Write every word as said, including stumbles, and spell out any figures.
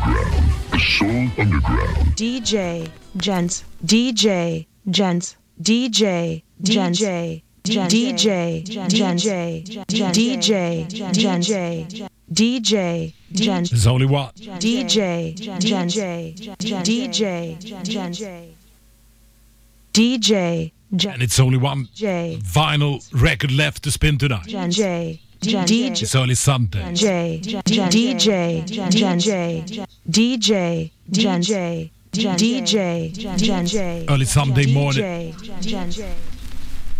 Underground. The Soul Underground. D J Gents. D J Gents. D J Gents. D J Gents. D J Gents. D J Gents. D J Gents. There's only one. D J Gents. D J Gents. D J Gents. And it's only one J. vinyl record left to spin tonight. J. D J. It's only Sunday. J. D J. Gents. D J. Gents. D J. Gents. Early Sunday morning. D J.